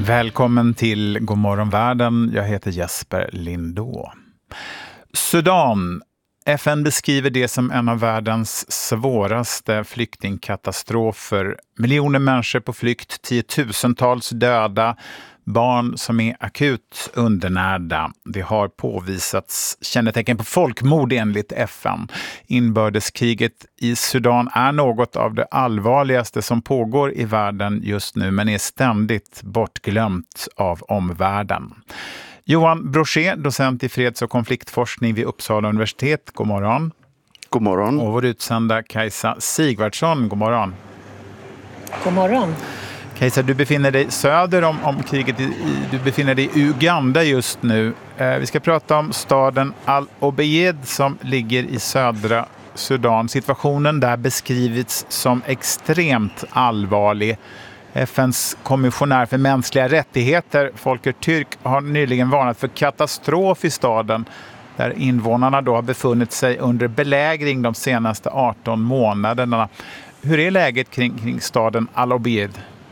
Välkommen till Godmorgon världen. Jag heter Jesper Lindå. Sudan. FN beskriver det som en av världens svåraste flyktingkatastrofer. Miljoner människor på flykt, tiotusentals döda, barn som är akut undernärda. Det har påvisats kännetecken på folkmord enligt FN. Inbördeskriget i Sudan är något av det allvarligaste som pågår i världen just nu, men är ständigt bortglömt av omvärlden. Johan Brochet, docent i freds- och konfliktforskning vid Uppsala universitet. God morgon. God morgon. Och vår utsända Kajsa Sigvardsson. God morgon. God morgon. Kajsa, du befinner dig söder om kriget. Du befinner dig i Uganda just nu. Vi ska prata om staden Al-Obeid som ligger i södra Sudan. Situationen där beskrivits som extremt allvarlig. FNs kommissionär för mänskliga rättigheter, Volker Türk, har nyligen varnat för katastrof i staden där invånarna då har befunnit sig under belägring de senaste 18 månaderna. Hur är läget kring staden Al-Obeid?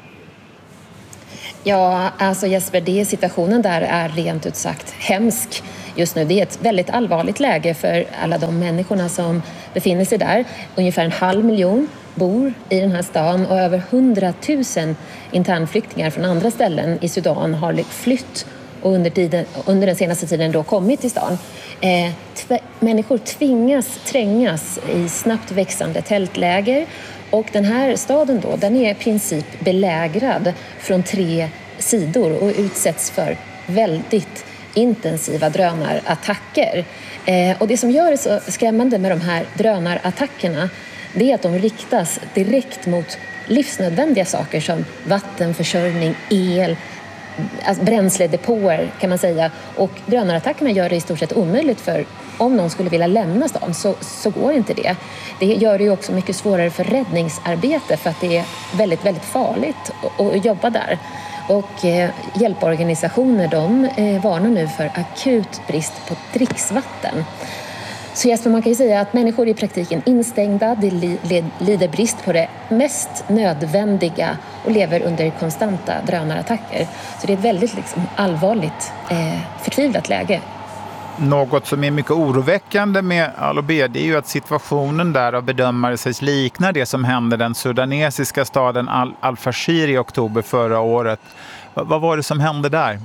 Ja, alltså Jesper, situationen där är rent ut sagt hemsk just nu. Det är ett väldigt allvarligt läge för alla de människorna som befinner sig där. Ungefär 500 000 bor i den här stan och över 100 000 internflyktingar från andra ställen i Sudan har flytt och under den senaste tiden då kommit till stan. Människor trängas i snabbt växande tältläger. Och den här staden då, den är i princip belägrad från 3 sidor och utsätts för väldigt intensiva drönarattacker. Och det som gör det så skrämmande med de här drönarattackerna, det är att de riktas direkt mot livsnödvändiga saker som vattenförsörjning, el, alltså bränsledepåer kan man säga. Och drönarattackerna gör det i stort sett omöjligt för om någon skulle vilja lämna stan så går inte det. Det gör det ju också mycket svårare för räddningsarbete för att det är väldigt, väldigt farligt att jobba där. Och hjälporganisationer de varnar nu för akut brist på dricksvatten. Så Jesper, man kan ju säga att människor är i praktiken instängda, de lider brist på det mest nödvändiga och lever under konstanta drönarattacker. Så det är ett väldigt allvarligt, förtvivlat läge. Något som är mycket oroväckande med Al-Obeid är ju att situationen där av bedömare sägs likna det som hände den sudanesiska staden Al-Fashir i oktober förra året. Vad var det som hände där?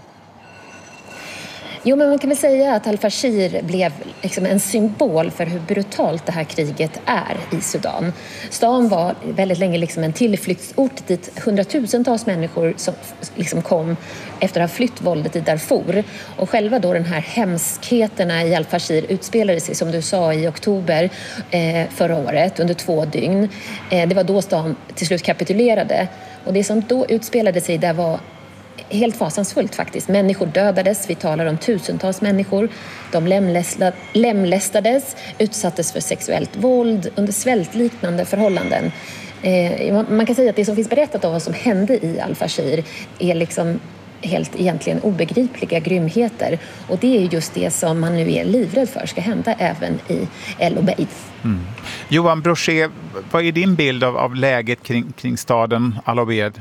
Jo, men man kan väl säga att Al-Fashir blev en symbol för hur brutalt det här kriget är i Sudan. Stan var väldigt länge en tillflyktsort dit hundratusentals människor som kom efter att ha flytt våldet i Darfur. Och själva då den här hemskheterna i Al-Fashir utspelade sig, som du sa, i oktober förra året under 2 dygn. Det var då stan till slut kapitulerade. Och det som då utspelade sig där var helt fasansfullt faktiskt. Människor dödades, vi talar om tusentals människor. De lemlästades, utsattes för sexuellt våld under svältliknande förhållanden. Man kan säga att det som finns berättat om vad som hände i Al-Fashir är helt egentligen obegripliga grymheter. Och det är just det som man nu är livrädd för ska hända även i Al-Obeid. Mm. Johan Brochet, vad är din bild av läget kring staden Al-Obeid?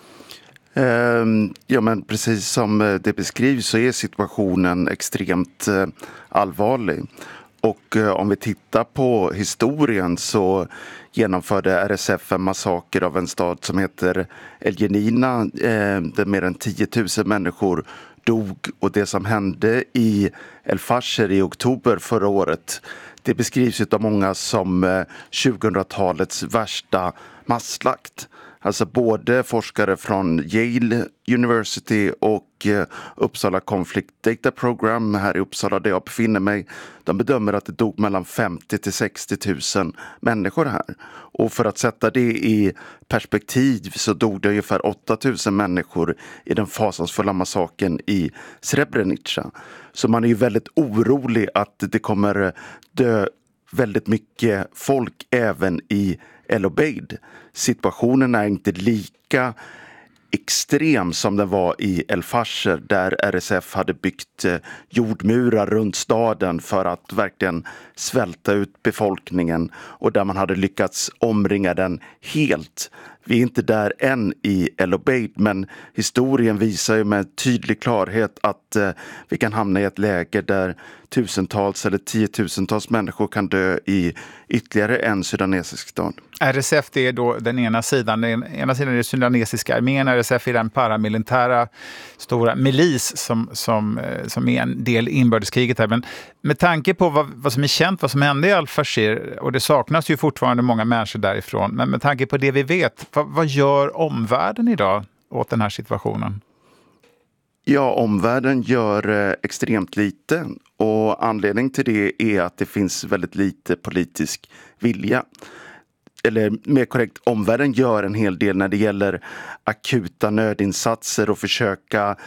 Ja, men precis som det beskrivs så är situationen extremt allvarlig. Och om vi tittar på historien så genomförde RSF en massaker av en stad som heter El Genina där mer än 10 000 människor dog. Och det som hände i El Fasher i oktober förra året, det beskrivs av många som 2000-talets värsta masslakt. Alltså både forskare från Yale University och Uppsala Conflict Data Program här i Uppsala där jag befinner mig, de bedömer att det dog mellan 50 till 60 000 människor här. Och för att sätta det i perspektiv så dog det ungefär 8 000 människor i den fasansfulla massakern i Srebrenica. Så man är ju väldigt orolig att det kommer dö väldigt mycket folk även i Al-Obeid. Situationen är inte lika extrem som den var i El Fasher där RSF hade byggt jordmurar runt staden för att verkligen svälta ut befolkningen och där man hade lyckats omringa den helt Vi är inte där än i El Obeid, men historien visar ju med tydlig klarhet att vi kan hamna i ett läge där tusentals eller tiotusentals människor kan dö i ytterligare en sudanesisk stad. RSF, det är då den ena sidan. Den ena sidan är den sudanesiska armén. RSF är den paramilitära stora milis som är en del i inbördeskriget här. Men med tanke på vad som är känt, vad som hände i Al-Fashir, och det saknas ju fortfarande många människor därifrån, men med tanke på det vi vet, vad gör omvärlden idag åt den här situationen? Ja, omvärlden gör extremt lite, och anledningen till det är att det finns väldigt lite politisk vilja. Eller mer korrekt, omvärlden gör en hel del när det gäller akuta nödinsatser och försöka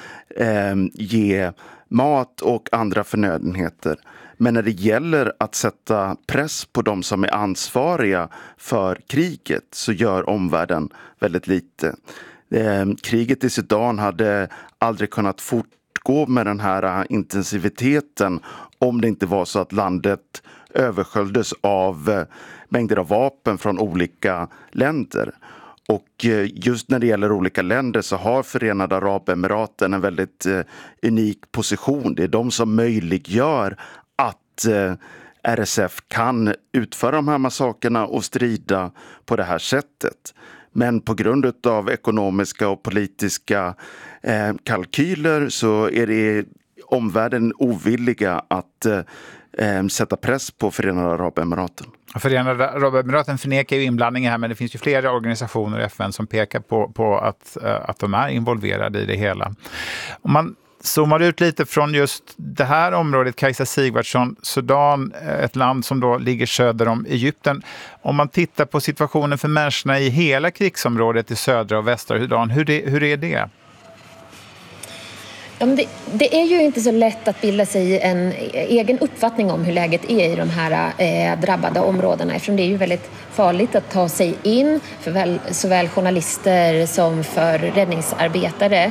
ge mat och andra förnödenheter. Men när det gäller att sätta press på de som är ansvariga för kriget så gör omvärlden väldigt lite. Kriget i Sudan hade aldrig kunnat fortgå med den här intensiviteten om det inte var så att landet översköljdes av mängder av vapen från olika länder. Och just när det gäller olika länder så har Förenade Arabemiraten en väldigt unik position. Det är de som möjliggör att RSF kan utföra de här massakerna och strida på det här sättet. Men på grund av ekonomiska och politiska kalkyler så är det omvärlden ovilliga att sätta press på Förenade Arabemiraten. Förenade Arabemiraten förnekar ju inblandning här, men det finns ju flera organisationer i FN som pekar på att de är involverade i det hela. Om man zoomar ut lite från just det här området, Kajsa Sigvardsson, Sudan, ett land som då ligger söder om Egypten. Om man tittar på situationen för människorna i hela krigsområdet i södra och västra Sudan, hur är det? Ja, men det är ju inte så lätt att bilda sig en egen uppfattning om hur läget är i de här drabbade områdena, eftersom det är ju väldigt farligt att ta sig in för såväl journalister som för räddningsarbetare.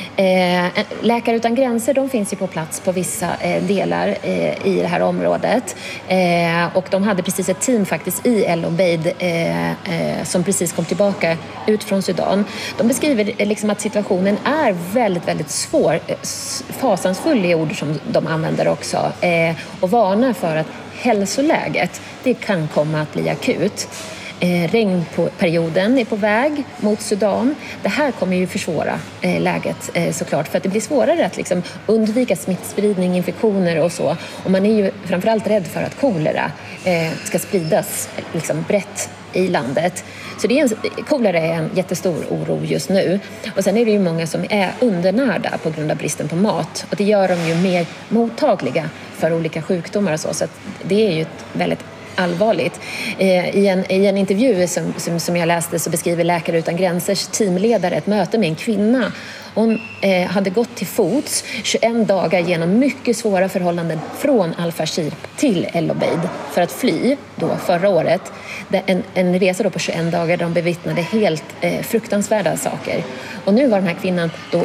Läkare utan gränser, de finns ju på plats på vissa delar i det här området, och de hade precis ett team faktiskt i El Obeid som precis kom tillbaka ut från Sudan. De beskriver liksom att situationen är väldigt, väldigt svår, fasansfull i ord som de använder också, och varnar för att hälsoläget, det kan komma att bli akut. Regnperioden är på väg mot Sudan. Det här kommer ju försvåra läget såklart, för att det blir svårare att liksom undvika smittspridning, infektioner och så. Och man är ju framförallt rädd för att kolera ska spridas liksom brett i landet. Så kolera är en jättestor oro just nu. Och sen är det ju många som är undernärda på grund av bristen på mat. Och det gör dem ju mer mottagliga för olika sjukdomar och så. Så att det är ju väldigt allvarligt. I en intervju som jag läste så beskriver Läkare utan gränsers teamledare ett möte med en kvinna. Hon hade gått till fots 21 dagar genom mycket svåra förhållanden från Al-Fashir till El Obeid för att fly då förra året. En resa då på 21 dagar där de bevittnade helt fruktansvärda saker. Och nu var den här kvinnan då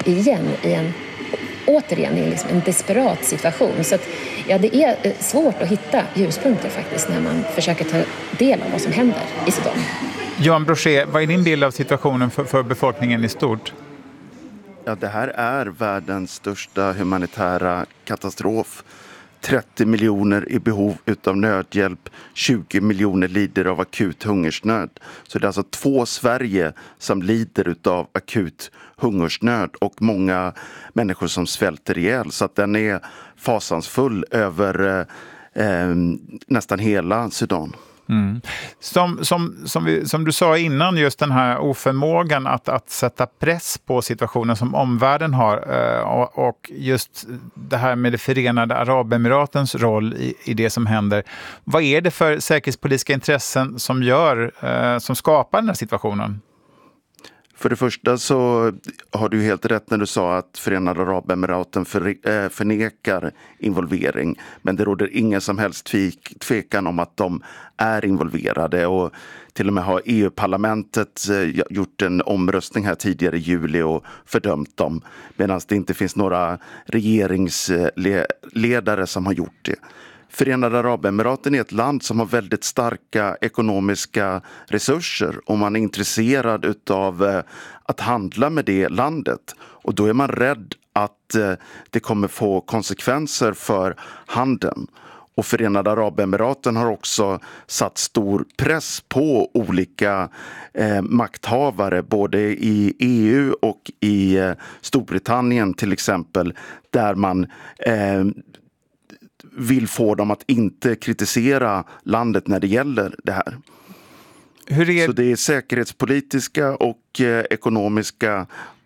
återigen i liksom en desperat situation. Så att, ja, det är svårt att hitta ljuspunkter faktiskt när man försöker ta del av vad som händer i Sudan. Johan Brochet, vad är din bild av situationen för befolkningen i stort? Ja, det här är världens största humanitära katastrof. 30 miljoner i behov utav nödhjälp, 20 miljoner lider av akut hungersnöd. Så det är alltså 2 Sverige som lider utav akut hungersnöd och många människor som svälter ihjäl. Så att den är fasansfull över nästan hela Sudan. Mm. Som du sa innan, just den här oförmågan att sätta press på situationen som omvärlden har, och just det här med det Förenade Arabemiratens roll i det som händer. Vad är det för säkerhetspolitiska intressen som skapar den här situationen? För det första så har du helt rätt när du sa att Förenade Arabemiraten förnekar involvering. Men det råder ingen som helst tvekan om att de är involverade, och till och med har EU-parlamentet gjort en omröstning här tidigare i juli och fördömt dem. Medan det inte finns några regeringsledare som har gjort det. Förenade Arabemiraten är ett land som har väldigt starka ekonomiska resurser och man är intresserad utav att handla med det landet. Och då är man rädd att det kommer få konsekvenser för handeln. Och Förenade Arabemiraten har också satt stor press på olika makthavare både i EU och i Storbritannien till exempel, där man vill få dem att inte kritisera landet när det gäller det här. Så det är säkerhetspolitiska och ekonomiska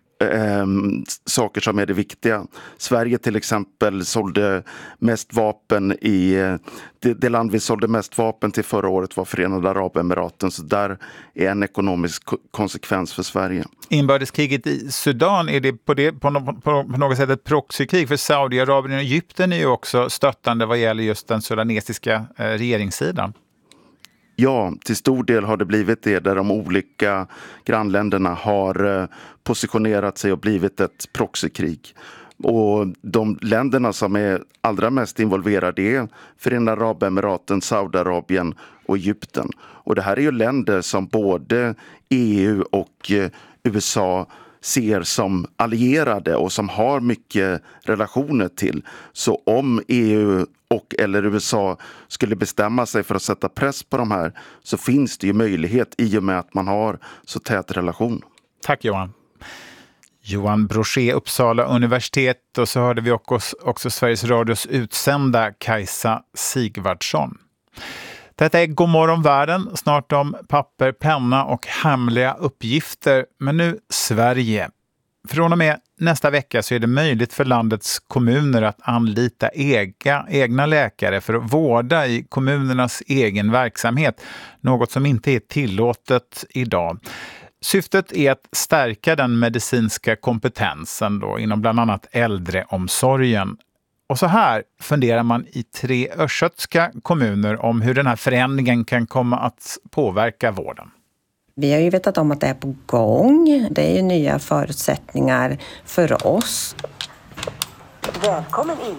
saker som är det viktiga. Sverige till exempel sålde mest vapen det land vi sålde mest vapen till förra året var Förenade Arabemiraten, så där är en ekonomisk konsekvens för Sverige. Inbördeskriget i Sudan, är det på något sätt ett proxykrig? För Saudiarabien och Egypten är ju också stöttande vad gäller just den sudanesiska regeringssidan. Ja, till stor del har det blivit det, där de olika grannländerna har positionerat sig och blivit ett proxykrig. Och de länderna som är allra mest involverade är Förenade Arabemiraten, Saudiarabien och Egypten. Och det här är ju länder som både EU och USA ser som allierade och som har mycket relationer till. Så om EU eller USA skulle bestämma sig för att sätta press på de här, så finns det ju möjlighet i och med att man har så tät relation. Tack Johan. Johan Brochet, Uppsala universitet, och så hörde vi också Sveriges Radios utsända Kajsa Sigvardsson. Detta är Godmorgon världen, snart om papper, penna och hemliga uppgifter. Men nu Sverige. Från och med nästa vecka så är det möjligt för landets kommuner att anlita egna läkare för att vårda i kommunernas egen verksamhet. Något som inte är tillåtet idag. Syftet är att stärka den medicinska kompetensen då, inom bland annat äldreomsorgen. Och så här funderar man i 3 östgötska kommuner om hur den här förändringen kan komma att påverka vården. Vi har ju vetat om att det är på gång. Det är ju nya förutsättningar för oss. Välkommen in.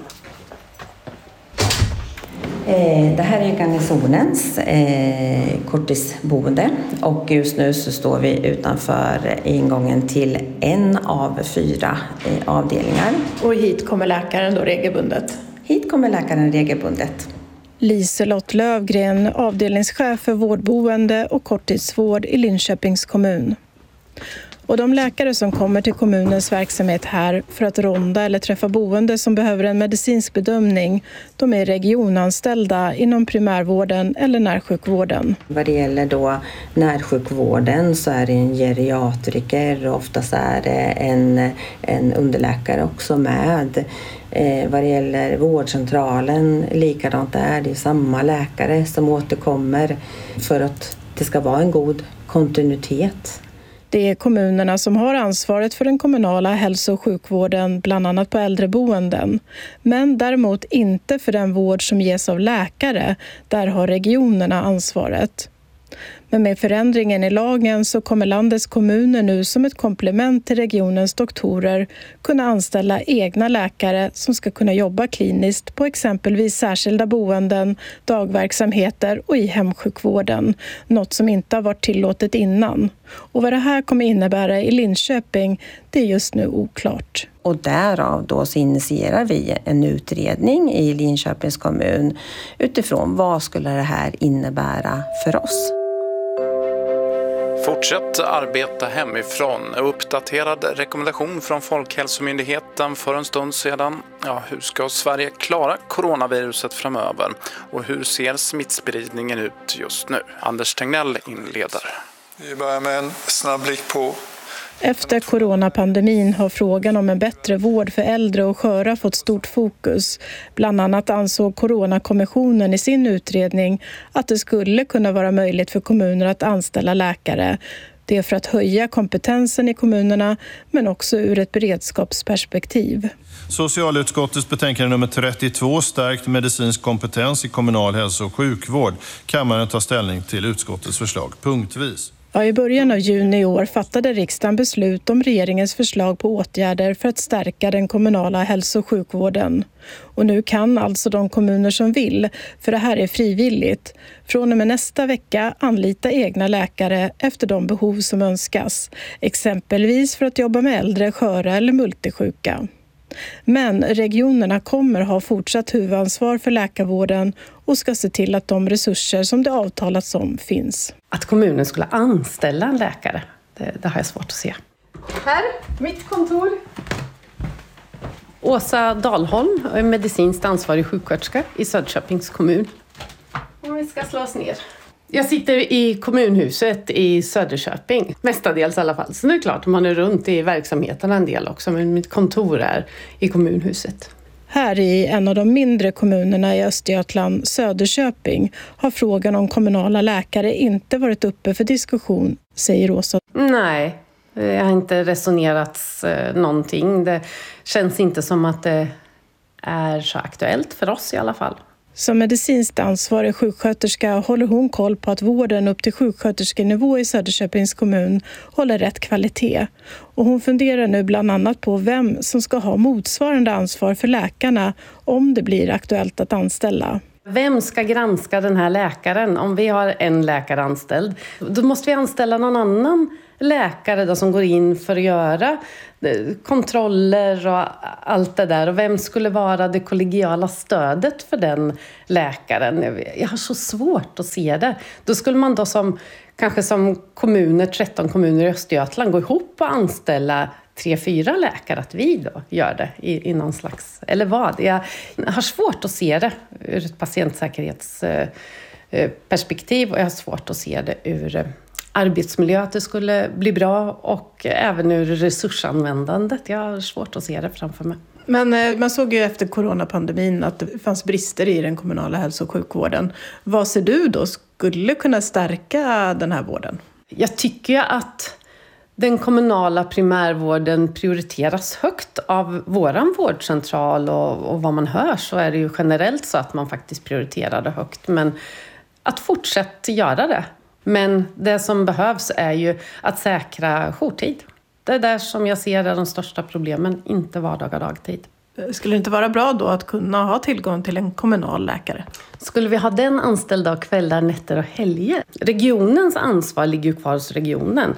Det här är garnisonens korttidsboende och just nu så står vi utanför ingången till en av 4 avdelningar. Och hit kommer läkaren då regelbundet? Hit kommer läkaren regelbundet. Liselott Lövgren, avdelningschef för vårdboende och korttidsvård i Linköpings kommun. Och de läkare som kommer till kommunens verksamhet här för att ronda eller träffa boende som behöver en medicinsk bedömning, de är regionanställda inom primärvården eller närsjukvården. Vad det gäller då närsjukvården så är det en geriatriker och oftast är det en underläkare också med. Vad det gäller vårdcentralen, likadant är det samma läkare som återkommer för att det ska vara en god kontinuitet. Det är kommunerna som har ansvaret för den kommunala hälso- och sjukvården, bland annat på äldreboenden. Men däremot inte för den vård som ges av läkare, där har regionerna ansvaret. Men med förändringen i lagen så kommer landets kommuner nu som ett komplement till regionens doktorer kunna anställa egna läkare som ska kunna jobba kliniskt på exempelvis särskilda boenden, dagverksamheter och i hemsjukvården. Något som inte har varit tillåtet innan. Och vad det här kommer innebära i Linköping, det är just nu oklart. Och därav då så initierar vi en utredning i Linköpings kommun utifrån vad skulle det här innebära för oss. Fortsätt arbeta hemifrån. Uppdaterad rekommendation från Folkhälsomyndigheten för en stund sedan. Ja, hur ska Sverige klara coronaviruset framöver? Och hur ser smittspridningen ut just nu? Anders Tegnell inleder. Vi börjar med en snabb blick på. Efter coronapandemin har frågan om en bättre vård för äldre och sköra fått stort fokus. Bland annat ansåg Coronakommissionen i sin utredning att det skulle kunna vara möjligt för kommuner att anställa läkare. Det är för att höja kompetensen i kommunerna men också ur ett beredskapsperspektiv. Socialutskottets betänkande nummer 32, stärkt medicinsk kompetens i kommunal hälso- och sjukvård. Kammaren tar ställning till utskottets förslag punktvis. Ja, i början av juni i år fattade riksdagen beslut om regeringens förslag på åtgärder för att stärka den kommunala hälso- och sjukvården. Och nu kan alltså de kommuner som vill, för det här är frivilligt, från och med nästa vecka anlita egna läkare efter de behov som önskas. Exempelvis för att jobba med äldre, sköra eller multisjuka. Men regionerna kommer ha fortsatt huvudansvar för läkarvården och ska se till att de resurser som det avtalats om finns. Att kommunen skulle anställa en läkare, det har jag svårt att se. Här, mitt kontor. Åsa Dahlholm, medicinskt ansvarig sjuksköterska i Söderköpings kommun. Och vi ska slå oss ner. Jag sitter i kommunhuset i Söderköping, mestadels i alla fall. Så det är klart, man är runt i verksamheten en del också, men mitt kontor är i kommunhuset. Här i en av de mindre kommunerna i Östergötland, Söderköping, har frågan om kommunala läkare inte varit uppe för diskussion, säger Åsa. Nej, jag har inte resonerats någonting. Det känns inte som att det är så aktuellt för oss i alla fall. Som medicinskt ansvarig sjuksköterska håller hon koll på att vården upp till sjuksköterskenivå i Söderköpings kommun håller rätt kvalitet. Och hon funderar nu bland annat på vem som ska ha motsvarande ansvar för läkarna om det blir aktuellt att anställa. Vem ska granska den här läkaren? Om vi har en läkare anställd, då måste vi anställa någon annan läkare då som går in för att göra kontroller och allt det där. Och vem skulle vara det kollegiala stödet för den läkaren? Jag har så svårt att se det. Då skulle man då kanske som kommuner, 13 kommuner i Östergötland, gå ihop och anställa 3-4 läkare, att vi då gör det i någon slags, eller vad? Jag har svårt att se det ur ett patientsäkerhetsperspektiv och jag har svårt att se det ur arbetsmiljö, att det skulle bli bra, och även ur resursanvändandet. Jag har svårt att se det framför mig. Men man såg ju efter coronapandemin att det fanns brister i den kommunala hälso- och sjukvården. Vad ser du då skulle kunna stärka den här vården? Jag tycker att den kommunala primärvården prioriteras högt av våran vårdcentral, och vad man hör så är det ju generellt så att man faktiskt prioriterar det högt. Men att fortsätta göra det. Men det som behövs är ju att säkra jourtid. Det är där som jag ser de största problemen, inte vardag och dagtid. Skulle det inte vara bra då att kunna ha tillgång till en kommunal läkare? Skulle vi ha den anställd av kvällar, nätter och helger? Regionens ansvar ligger ju kvar hos regionen.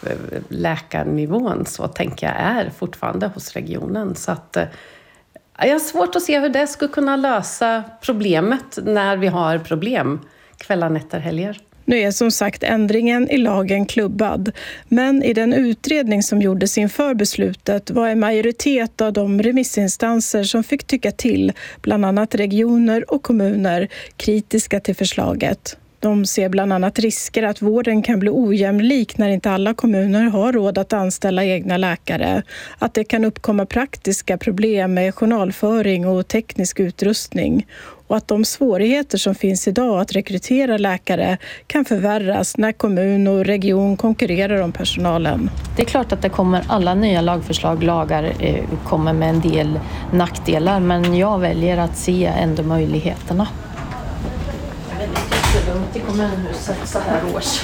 Läkarnivån, så tänker jag, är fortfarande hos regionen. Så att jag har svårt att se hur det skulle kunna lösa problemet när vi har problem kvällar, nätter, helger. Nu är som sagt ändringen i lagen klubbad, men i den utredning som gjordes inför beslutet var en majoritet av de remissinstanser som fick tycka till, bland annat regioner och kommuner, kritiska till förslaget. De ser bland annat risker att vården kan bli ojämlik när inte alla kommuner har råd att anställa egna läkare. Att det kan uppkomma praktiska problem med journalföring och teknisk utrustning. Och att de svårigheter som finns idag att rekrytera läkare kan förvärras när kommun och region konkurrerar om personalen. Det är klart att det kommer alla nya lagar kommer med en del nackdelar, men jag väljer att se ändå möjligheterna. Runt i kommunhuset så här års.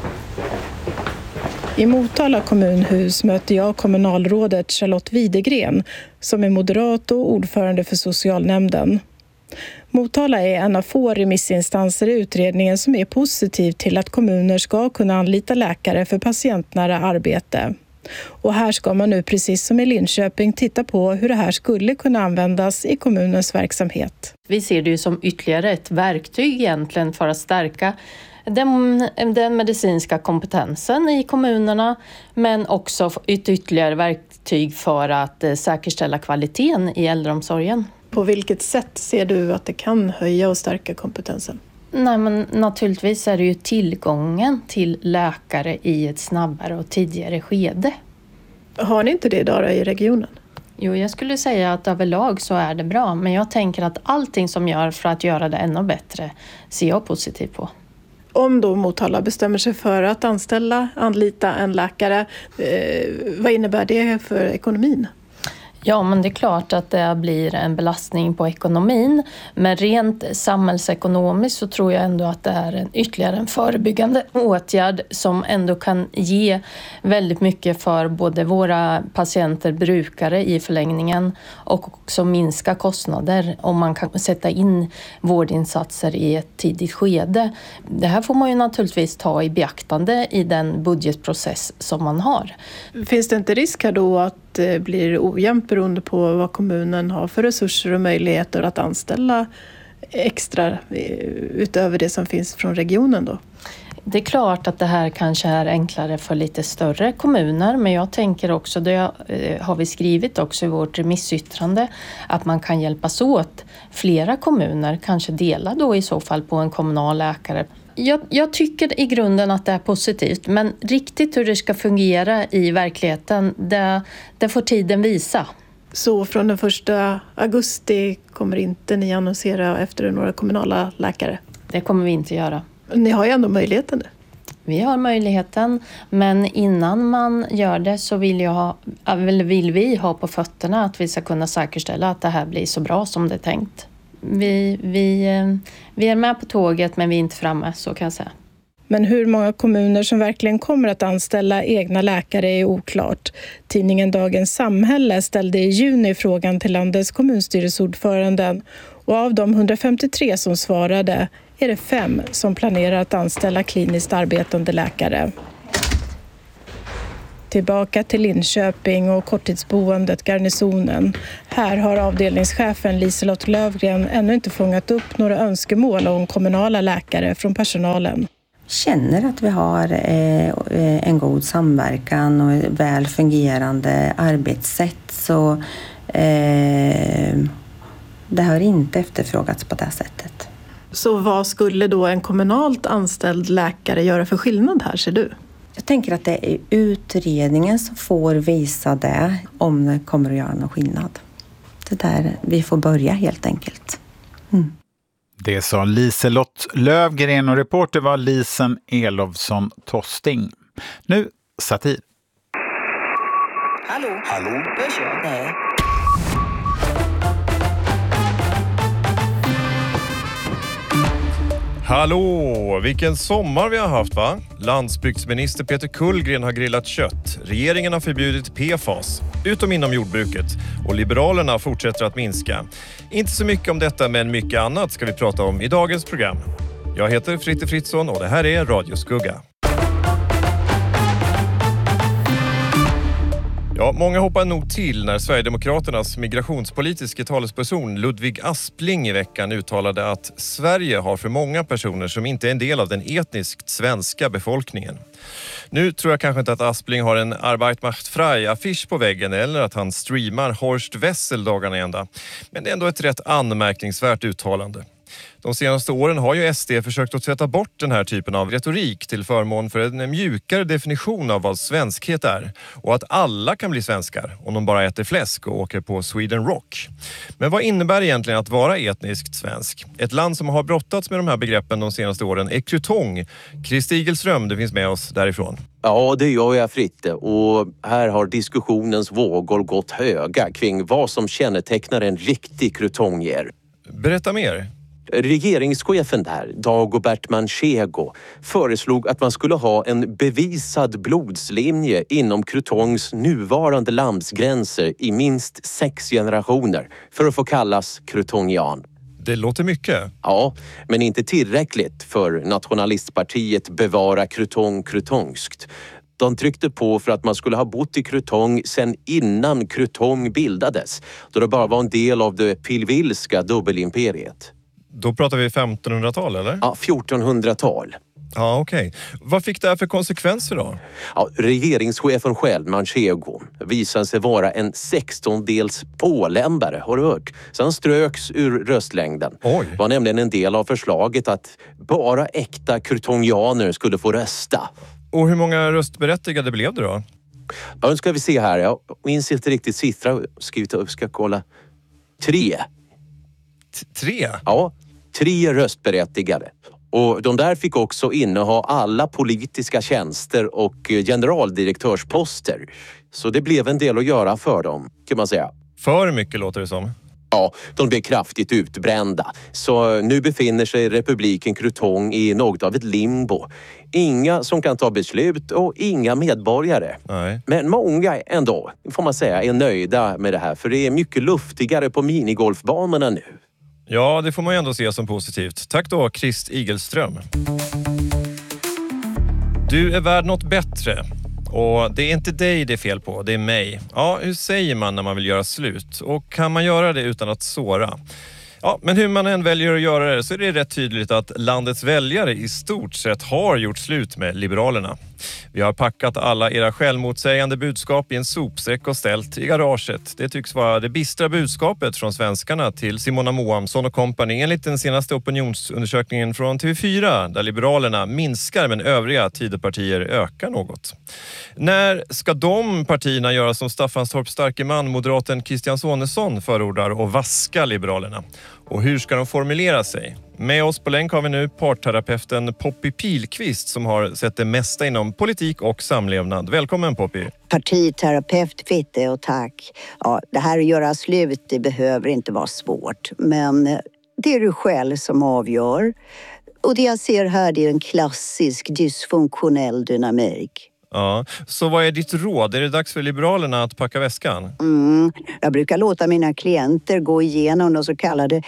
I Motala kommunhus möter jag kommunalrådet Charlotte Widegren som är moderat och ordförande för socialnämnden. Motala är en av få remissinstanser i utredningen som är positiv till att kommuner ska kunna anlita läkare för patientnära arbete. Och här ska man nu, precis som i Linköping, titta på hur det här skulle kunna användas i kommunens verksamhet. Vi ser det ju som ytterligare ett verktyg egentligen för att stärka den medicinska kompetensen i kommunerna, men också ett ytterligare verktyg för att säkerställa kvaliteten i äldreomsorgen. På vilket sätt ser du att det kan höja och stärka kompetensen? Nej, men naturligtvis är det ju tillgången till läkare i ett snabbare och tidigare skede. Har ni inte det idag i regionen? Jo, jag skulle säga att överlag så är det bra, men jag tänker att allting som gör för att göra det ännu bättre ser jag positivt på. Om då Motala bestämmer sig för att anlita en läkare, vad innebär det för ekonomin? Ja, men det är klart att det blir en belastning på ekonomin. Men rent samhällsekonomiskt så tror jag ändå att det är ytterligare en förebyggande åtgärd som ändå kan ge väldigt mycket för både våra patienter, brukare i förlängningen och också minska kostnader om man kan sätta in vårdinsatser i ett tidigt skede. Det här får man ju naturligtvis ta i beaktande i den budgetprocess som man har. Finns det inte risk här då att det blir ojämnt beroende på vad kommunen har för resurser och möjligheter att anställa extra utöver det som finns från regionen då? Det är klart att det här kanske är enklare för lite större kommuner, men jag tänker också, det har vi skrivit också i vårt remissyttrande, att man kan hjälpas åt flera kommuner, kanske dela då i så fall på en kommunal läkare. Jag tycker i grunden att det är positivt, men riktigt hur det ska fungera i verkligheten, det får tiden visa. Så från den 1 augusti kommer inte ni annonsera efter några kommunala läkare? Det kommer vi inte göra. Ni har ju ändå möjligheten nu. Vi har möjligheten, men innan man gör det så vill vi ha på fötterna att vi ska kunna säkerställa att det här blir så bra som det är tänkt. Vi är med på tåget, men vi är inte framme, så kan jag säga. Men hur många kommuner som verkligen kommer att anställa egna läkare är oklart. Tidningen Dagens Samhälle ställde i juni frågan till landets kommunstyrelseordföranden, och av de 153 som svarade är det 5 som planerar att anställa kliniskt arbetande läkare. Tillbaka till Linköping och korttidsboendet Garnisonen. Här har avdelningschefen Liselott Lövgren ännu inte fångat upp några önskemål om kommunala läkare från personalen. Känner att vi har en god samverkan och väl fungerande arbetssätt, så det har inte efterfrågats på det sättet. Så vad skulle då en kommunalt anställd läkare göra för skillnad här, ser du? Jag tänker att det är utredningen som får visa det, om det kommer att göra någon skillnad. Det där vi får börja helt enkelt. Det sa Liselott Lövgren och reporter var Lisen Elofsson Tosting. Nu satir. Hallå? Hörs jag? Nej. Hallå! Vilken sommar vi har haft, va? Landsbygdsminister Peter Kullgren har grillat kött. Regeringen har förbjudit PFAS, utom inom jordbruket. Och Liberalerna fortsätter att minska. Inte så mycket om detta, men mycket annat ska vi prata om i dagens program. Jag heter Fritte Fritzson och det här är Radio Skugga. Ja, många hoppar nog till när Sverigedemokraternas migrationspolitiska talesperson Ludvig Aspling i veckan uttalade att Sverige har för många personer som inte är en del av den etniskt svenska befolkningen. Nu tror jag kanske inte att Aspling har en Arbeit macht frei-affisch på väggen eller att han streamar Horst Wessel dagarna ända. Men det är ändå ett rätt anmärkningsvärt uttalande. De senaste åren har ju SD försökt att tvätta bort den här typen av retorik till förmån för en mjukare definition av vad svenskhet är. Och att alla kan bli svenskar om de bara äter fläsk och åker på Sweden Rock. Men vad innebär egentligen att vara etniskt svensk? Ett land som har brottats med de här begreppen de senaste åren är Krutong. Chris Igelström, det finns med oss därifrån. Ja, det gör jag, Fritte. Och här har diskussionens vågor gått höga kring vad som kännetecknar en riktig krutongier. Berätta mer. Regeringschefen där, Dagobert Manchego, föreslog att man skulle ha en bevisad blodslinje inom Krutongs nuvarande landsgränser i minst 6 generationer för att få kallas krutongian. Det låter mycket. Ja, men inte tillräckligt för nationalistpartiet Bevara Krutong Krutongskt. De tryckte på för att man skulle ha bott i Krutong sedan innan Krutong bildades, då det bara var en del av det pilvilska dubbelimperiet. Då pratar vi 1500-tal, eller? Ja, 1400-tal. Ja, okej. Vad fick det här för konsekvenser då? Ja, regeringschefen själv, Manchego, visade sig vara en 16-dels åländare, har du hört? Sen ströks ur röstlängden. Oj. Var nämligen en del av förslaget att bara äkta krutongianer skulle få rösta. Och hur många röstberättigade blev det då? Ja, nu ska vi se här. Jag minns inte riktigt siffra. Skrivit upp, ska kolla. 3. 3? Ja, 3 röstberättigade. Och de där fick också inneha alla politiska tjänster och generaldirektörsposter. Så det blev en del att göra för dem, kan man säga. För mycket låter det som. Ja, de blev kraftigt utbrända. Så nu befinner sig republiken Krutong i något av ett limbo. Inga som kan ta beslut och inga medborgare. Nej. Men många ändå, får man säga, är nöjda med det här. För det är mycket luftigare på minigolfbanorna nu. Ja, det får man ju ändå se som positivt. Tack då, Christ Igelström. Du är värd något bättre. Och det är inte dig det är fel på, det är mig. Ja, hur säger man när man vill göra slut? Och kan man göra det utan att såra? Ja, men hur man än väljer att göra det så är det rätt tydligt att landets väljare i stort sett har gjort slut med Liberalerna. Vi har packat alla era självmotsägande budskap i en sopsäck och ställt i garaget. Det tycks vara det bistra budskapet från svenskarna till Simona Moamsson och kompani enligt den senaste opinionsundersökningen från TV4 där Liberalerna minskar men övriga Tidöpartier ökar något. När ska de partierna göra som Staffanstorps starke man, moderaten Christian Sonesson förordar och vaska Liberalerna? Och hur ska de formulera sig? Med oss på länk har vi nu parterapeuten Poppy Pilqvist som har sett det mesta inom politik och samlevnad. Välkommen Poppy! Partiterapeut, Fitte och tack. Ja, det här att göra slut, det behöver inte vara svårt. Men det är du själv som avgör. Och det jag ser här, det är en klassisk dysfunktionell dynamik. Ja, så vad är ditt råd? Är det dags för Liberalerna att packa väskan? Jag brukar låta mina klienter gå igenom de så kallade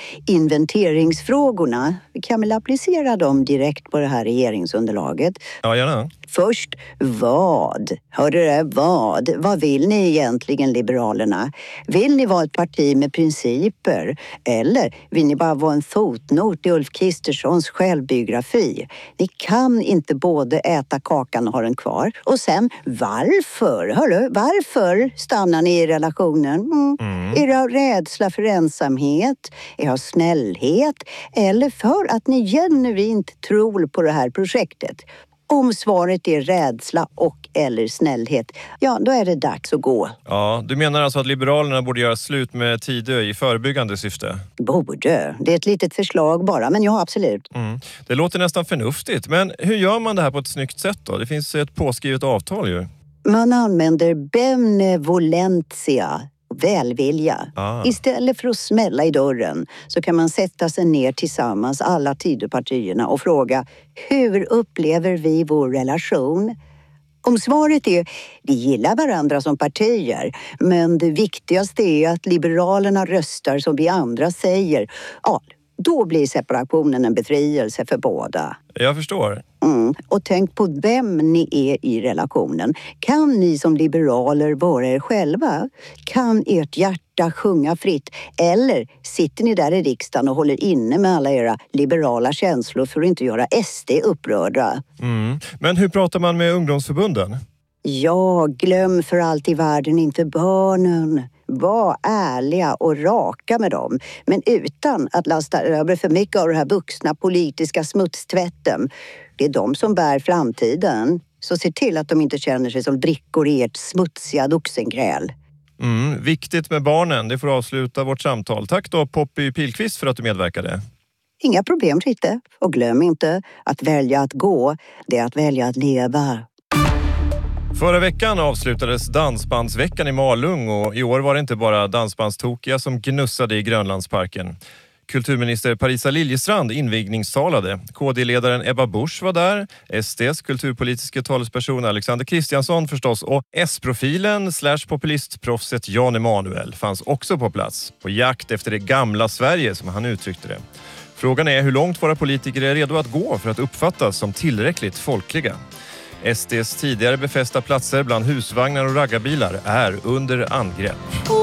inventeringsfrågorna. Vi kan väl applicera dem direkt på det här regeringsunderlaget. Ja, gärna. Först, vad? Hörde du vad? Vad vill ni egentligen, Liberalerna? Vill ni vara ett parti med principer? Eller vill ni bara vara en fotnot i Ulf Kristerssons självbiografi? Ni kan inte både äta kakan och ha den kvar. Och sen, varför? Hörru, varför stannar ni i relationen? Är det av rädsla för ensamhet? Är det av snällhet? Eller för att ni genuint tror på det här projektet? Om svaret är rädsla och eller snällhet, ja då är det dags att gå. Ja, du menar alltså att Liberalerna borde göra slut med Tidö i förebyggande syfte? Borde. Det är ett litet förslag bara, men ja, absolut. Det låter nästan förnuftigt, men hur gör man det här på ett snyggt sätt då? Det finns ett påskrivet avtal ju. Man använder benevolentia, välvilja. Istället för att smälla i dörren så kan man sätta sig ner tillsammans, alla Tidöpartierna, och fråga: hur upplever vi vår relation? Om svaret är vi gillar varandra som partier, men det viktigaste är att Liberalerna röstar som vi andra säger, ja, då blir separationen en befrielse för båda. Jag förstår. Och tänk på vem ni är i relationen. Kan ni som liberaler vara er själva? Kan ert hjärta sjunga fritt? Eller sitter ni där i riksdagen och håller inne med alla era liberala känslor för att inte göra SD upprörda? Men hur pratar man med ungdomsförbunden? Ja, glöm för allt i världen inte barnen. Var ärliga och raka med dem. Men utan att lasta över för mycket av den här vuxna politiska smutstvätten. Det är de som bär framtiden. Så se till att de inte känner sig som brickor i ert smutsiga doxenkräl. Viktigt med barnen, det får avsluta vårt samtal. Tack då Poppy Pilqvist för att du medverkade. Inga problem, Ritte. Och glöm inte, att välja att gå, det är att välja att leva. Förra veckan avslutades Dansbandsveckan i Malung och i år var det inte bara dansbandstokiga som gnussade i Grönlandsparken. Kulturminister Parisa Liljestrand invigningstalade. KD-ledaren Ebba Busch var där. SDs kulturpolitiska talesperson Alexander Kristiansson förstås och S-profilen /populistproffset Jan Emanuel fanns också på plats. På jakt efter det gamla Sverige som han uttryckte det. Frågan är hur långt våra politiker är redo att gå för att uppfattas som tillräckligt folkliga. SDs tidigare befästa platser bland husvagnar och raggarbilar är under angrepp.